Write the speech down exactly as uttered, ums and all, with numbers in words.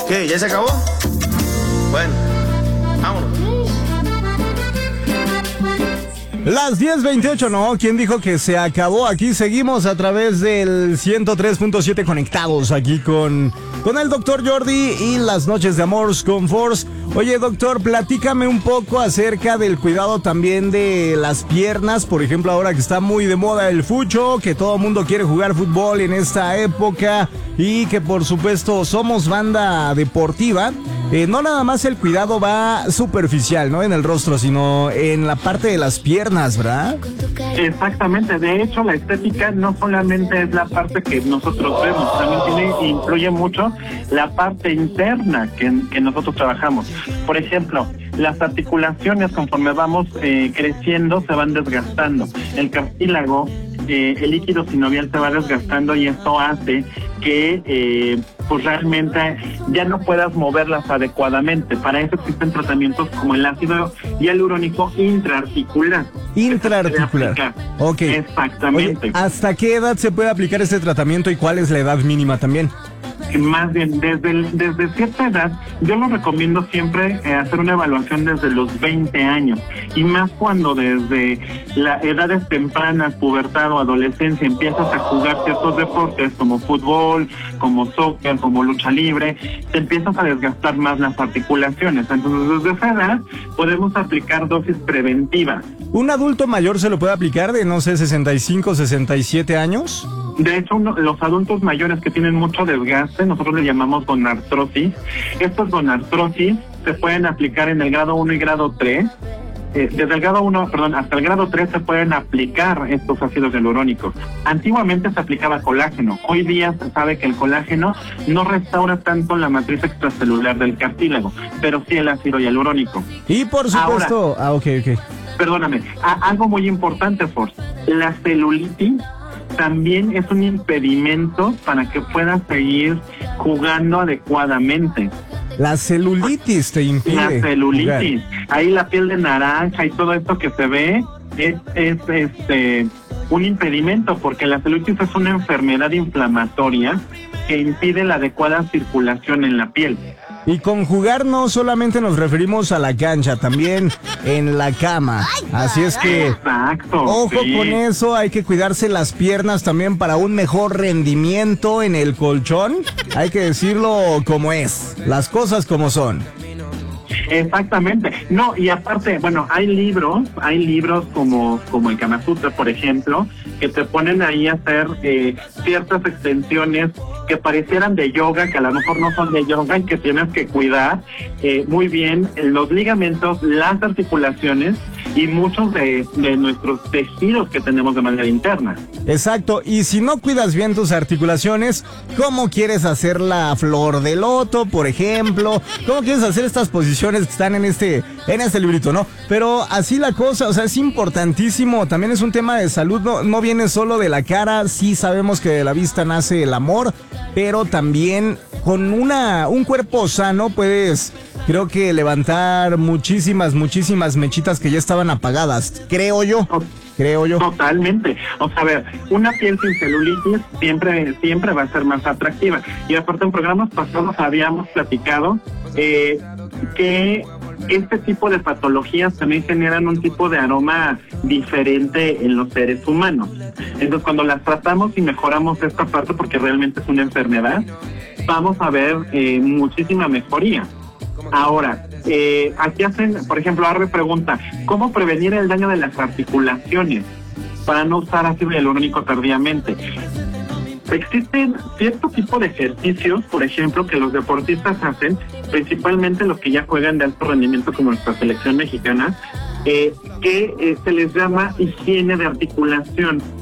¿Qué? ¿Ya se acabó? Bueno, vámonos. Las diez veintiocho, no, ¿quién dijo que se acabó? Aquí seguimos a través del ciento tres punto siete conectados aquí con, con el doctor Jordi y las noches de Amors con Force. Oye, doctor, platícame un poco acerca del cuidado también de las piernas, por ejemplo, ahora que está muy de moda el fucho, que todo el mundo quiere jugar fútbol en esta época y que por supuesto somos banda deportiva. Eh, no nada más el cuidado va superficial, ¿no? En el rostro, sino en la parte de las piernas, ¿verdad? Exactamente. De hecho, la estética no solamente es la parte que nosotros vemos, también tiene, influye mucho la parte interna que, que nosotros trabajamos. Por ejemplo, las articulaciones conforme vamos eh, creciendo se van desgastando. El cartílago, eh, el líquido sinovial se va desgastando y esto hace que eh, pues realmente ya no puedas moverlas adecuadamente. Para eso existen tratamientos como el ácido hialurónico intraarticular. Intraarticular. Ok. Exactamente. Oye, ¿hasta qué edad se puede aplicar este tratamiento y cuál es la edad mínima también? Más bien, desde, el, desde cierta edad, yo lo recomiendo siempre eh, hacer una evaluación desde los veinte años, y más cuando desde las edades tempranas, pubertad o adolescencia, empiezas a jugar ciertos deportes como fútbol, como soccer, como lucha libre, te empiezas a desgastar más las articulaciones. Entonces, desde esa edad podemos aplicar dosis preventivas. ¿Un adulto mayor se lo puede aplicar de, no sé, sesenta y cinco, sesenta y siete años? De hecho, uno, los adultos mayores que tienen mucho desgaste, nosotros le llamamos gonartrosis. Estos gonartrosis se pueden aplicar en el grado uno y grado tres. Eh, desde el grado uno, perdón, hasta el grado tres se pueden aplicar estos ácidos hialurónicos. Antiguamente se aplicaba colágeno. Hoy día se sabe que el colágeno no restaura tanto la matriz extracelular del cartílago, pero sí el ácido hialurónico. Y por supuesto... Ahora, ah, ok, ok. Perdóname, a, algo muy importante, Force. La celulitis también es un impedimento para que puedas seguir jugando adecuadamente. La celulitis te impide. La celulitis. Jugar. Ahí la piel de naranja y todo esto que se ve es, es este un impedimento, porque la celulitis es una enfermedad inflamatoria que impide la adecuada circulación en la piel. Y con jugar no solamente nos referimos a la cancha, también en la cama. Así es que, exacto, ojo sí. con eso, hay que cuidarse las piernas también para un mejor rendimiento en el colchón. Hay que decirlo como es, las cosas como son. Exactamente. No, y aparte, bueno, hay libros, hay libros como, como el Kama Sutra, por ejemplo, que te ponen ahí a hacer eh, ciertas extensiones que parecieran de yoga, que a lo mejor no son de yoga y que tienes que cuidar eh, muy bien los ligamentos, las articulaciones y muchos de, de nuestros tejidos que tenemos de manera interna. Exacto, y si no cuidas bien tus articulaciones, ¿cómo quieres hacer la flor de loto, por ejemplo? ¿Cómo quieres hacer estas posiciones que están en este, en este librito, no? Pero así la cosa, o sea, es importantísimo, también es un tema de salud, no, no viene solo de la cara, sí sabemos que de la vista nace el amor, pero también con una un cuerpo sano puedes, creo que levantar muchísimas, muchísimas mechitas que ya estaban apagadas, creo yo. Creo yo. Totalmente. O sea, a ver, una piel sin celulitis siempre, siempre va a ser más atractiva. Y aparte en programas pasados habíamos platicado eh, que este tipo de patologías también generan un tipo de aroma diferente en los seres humanos. Entonces, cuando las tratamos y mejoramos esta parte, porque realmente es una enfermedad, vamos a ver eh, muchísima mejoría. Ahora, eh, aquí hacen, por ejemplo, Arbe pregunta, ¿cómo prevenir el daño de las articulaciones para no usar ácido hialurónico tardíamente? Existen cierto tipo de ejercicios, por ejemplo, que los deportistas hacen, principalmente los que ya juegan de alto rendimiento como nuestra selección mexicana, eh, que eh, se les llama higiene de articulación.